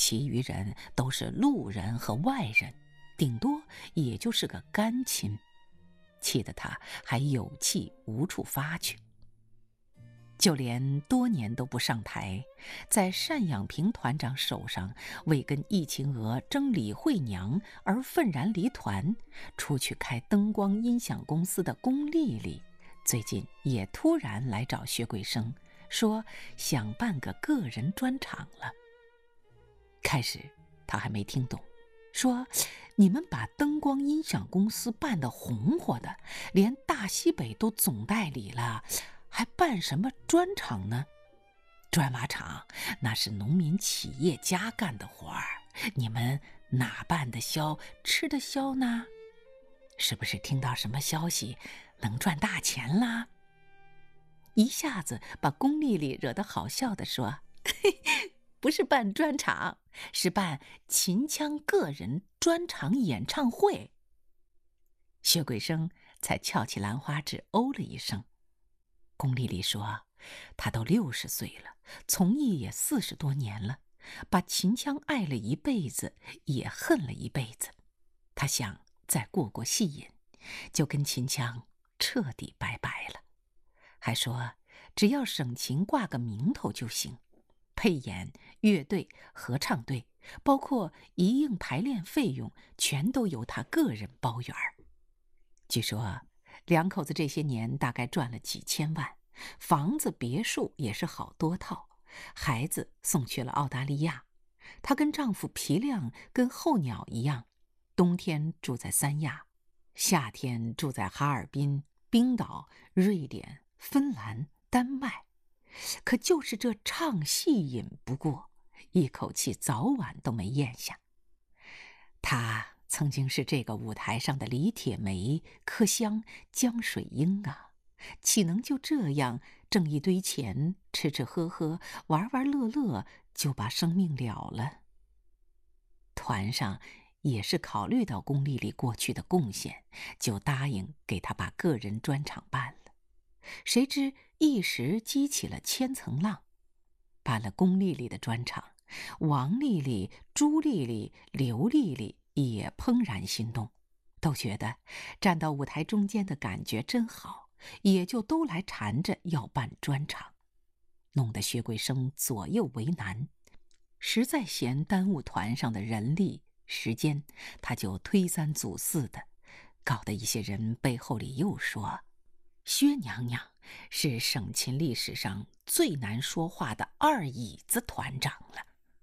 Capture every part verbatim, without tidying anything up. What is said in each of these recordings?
其余人都是路人和外人，顶多也就是个干亲，气得他还有气无处发去。就连多年都不上台，在单养平团长手上为跟易秦娥争李慧娘而愤然离团，出去开灯光音响公司的龚丽丽，最近也突然来找薛桂生，说想办个个人专场了。开始他还没听懂，说你们把灯光音响公司办得红火的，连大西北都总代理了，还办什么专场呢？砖瓦厂那是农民企业家干的活儿，你们哪办得消吃得消呢？是不是听到什么消息能赚大钱啦？一下子把龚丽丽惹得好笑地说，嘿嘿，不是办专场，是办秦腔个人专场演唱会。薛桂生才翘起兰花指哦了一声。龚丽丽说，她都六十岁了，从艺也四十多年了，把秦腔爱了一辈子，也恨了一辈子。她想再过过戏瘾，就跟秦腔彻底拜拜了。还说只要省秦挂个名头就行，配演、乐队、合唱队，包括一应排练费用，全都由他个人包圆儿。据说两口子这些年大概赚了几千万，房子别墅也是好多套，孩子送去了澳大利亚。她跟丈夫皮亮跟候鸟一样，冬天住在三亚，夏天住在哈尔滨、冰岛、瑞典、芬兰、丹麦。可就是这唱戏瘾不过，一口气早晚都没咽下。她曾经是这个舞台上的李铁梅、柯香、江水英啊，岂能就这样挣一堆钱，吃吃喝喝，玩玩乐乐，就把生命了了？团上也是考虑到龚丽丽过去的贡献，就答应给她把个人专场办了。谁知一时激起了千层浪，办了龚丽丽的专场，王丽丽、朱丽丽、刘丽丽也怦然心动，都觉得站到舞台中间的感觉真好，也就都来缠着要办专场，弄得薛桂生左右为难，实在嫌耽误团上的人力时间，他就推三阻四的，搞得一些人背后里又说，薛娘娘是省秦历史上最难说话的二椅子团长了。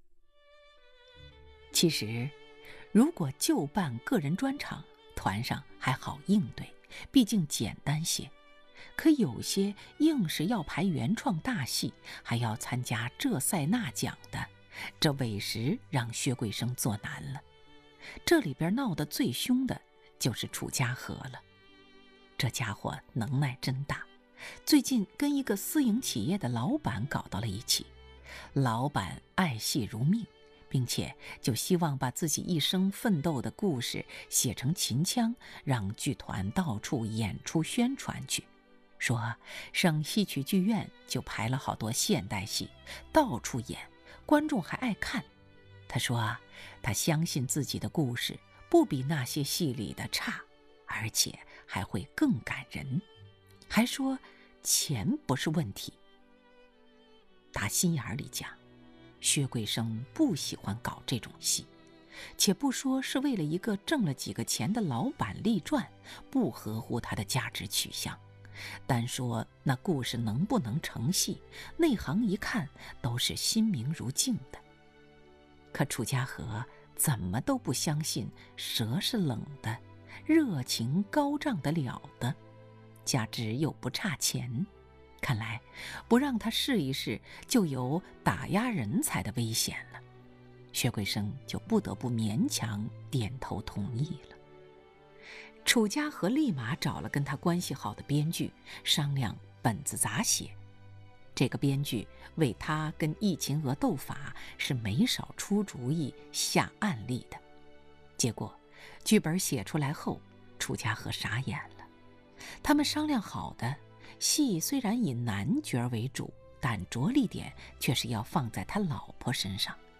其实如果就办个人专场，团上还好应对，毕竟简单些。可有些硬是要排原创大戏，还要参加这赛那奖的，这委实让薛桂生做难了。这里边闹得最凶的就是楚家河了。这家伙能耐真大，最近跟一个私营企业的老板搞到了一起。老板爱戏如命，并且就希望把自己一生奋斗的故事写成秦腔，让剧团到处演出宣传去。说省戏曲剧院就排了好多现代戏，到处演，观众还爱看。他说他相信自己的故事不比那些戏里的差，而且还会更感人，还说钱不是问题。打心眼里讲，薛桂生不喜欢搞这种戏，且不说是为了一个挣了几个钱的老板立传，不合乎他的价值取向。单说那故事能不能成戏，内行一看都是心明如镜的。可楚家河怎么都不相信蛇是冷的，热情高涨得了的，加之又不差钱，看来不让他试一试就有打压人才的危险了。薛桂生就不得不勉强点头同意了。楚家河立马找了跟他关系好的编剧商量本子咋写。这个编剧为他跟易秦娥斗法是没少出主意下案例的。结果剧本写出来后，楚家河傻眼了。他们商量好的戏虽然以男角为主，但着力点却是要放在他老婆身上。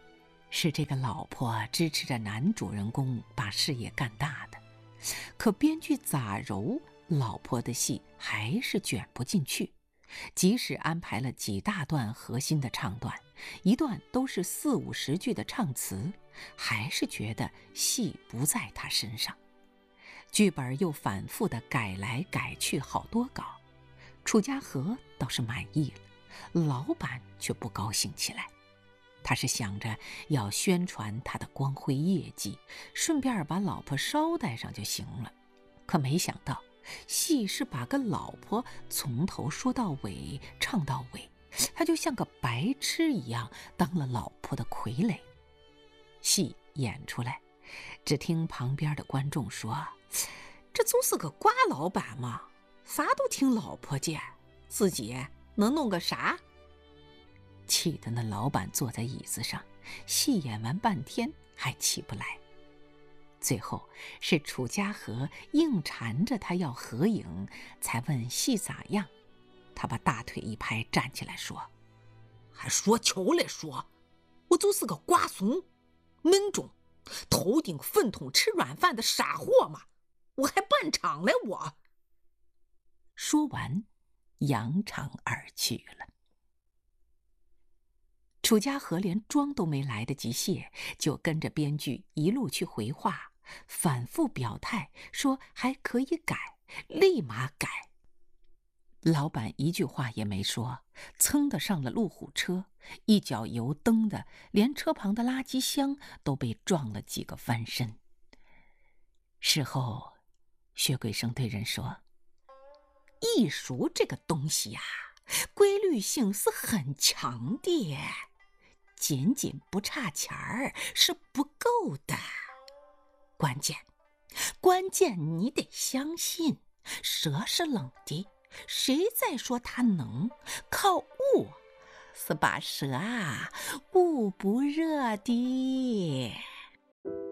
是这个老婆支持着男主人公把事业干大的，可编剧咋揉，老婆的戏还是卷不进去。即使安排了几大段核心的唱段，一段都是四五十句的唱词，还是觉得戏不在他身上。剧本又反复的改来改去好多稿，楚家河倒是满意了，老板却不高兴起来。他是想着要宣传他的光辉业绩，顺便把老婆捎带上就行了，可没想到戏是把个老婆从头说到尾，唱到尾，他就像个白痴一样当了老婆的傀儡。戏演出来，只听旁边的观众说：“这就是个瓜老板嘛，啥都听老婆见，自己能弄个啥？”气得那老板坐在椅子上，戏演完半天还起不来。最后是楚家河硬缠着他要合影，才问戏咋样。他把大腿一拍，站起来说：“还说球来说，我就是个瓜怂、闷种、头顶粪桶吃软饭的傻货嘛，我还办场来我。”说完，扬长而去了。楚家河连妆都没来得及卸，就跟着编剧一路去回话，反复表态说还可以改，立马改。老板一句话也没说，噌的上了路虎车，一脚油蹬的连车旁的垃圾箱都被撞了几个翻身。事后，薛桂生对人说：“艺术这个东西呀、啊，规律性是很强的，仅仅不差钱儿是不够的。关键，关键你得相信，蛇是冷的，谁再说它能，靠捂是把蛇啊捂不热的。”